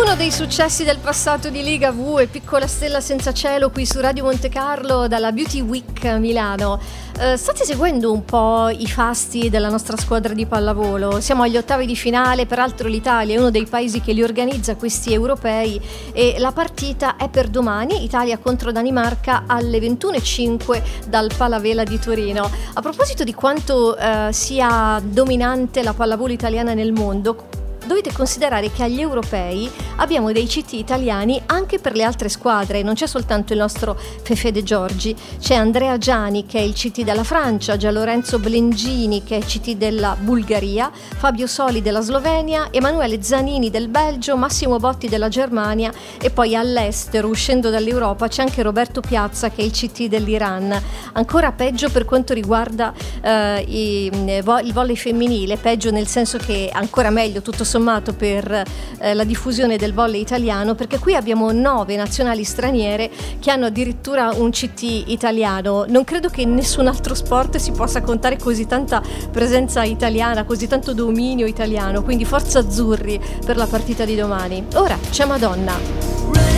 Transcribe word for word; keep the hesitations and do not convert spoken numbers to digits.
Uno dei successi del passato di Liga vu e Piccola Stella Senza Cielo qui su Radio Monte Carlo dalla Beauty Week Milano. Eh, state seguendo un po' i fasti della nostra squadra di pallavolo? Siamo agli ottavi di finale, peraltro l'Italia è uno dei paesi che li organizza questi europei e la partita è per domani, Italia contro Danimarca alle ventuno e cinque dal Palavela di Torino. A proposito di quanto eh, sia dominante la pallavolo italiana nel mondo, dovete considerare che agli europei abbiamo dei C T italiani anche per le altre squadre, non c'è soltanto il nostro Fefe De Giorgi, c'è Andrea Giani che è il C T della Francia, Gianlorenzo Blengini che è C T della Bulgaria, Fabio Soli della Slovenia, Emanuele Zanini del Belgio, Massimo Botti della Germania e poi all'estero, uscendo dall'Europa, c'è anche Roberto Piazza che è il C T dell'Iran. Ancora peggio per quanto riguarda eh, i, il volley femminile, peggio nel senso che ancora meglio tutto sommato per eh, la diffusione del volley italiano, perché qui abbiamo nove nazionali straniere che hanno addirittura un C T italiano. Non credo che in nessun altro sport si possa contare così tanta presenza italiana, così tanto dominio italiano, quindi forza azzurri per la partita di domani. Ora c'è Madonna.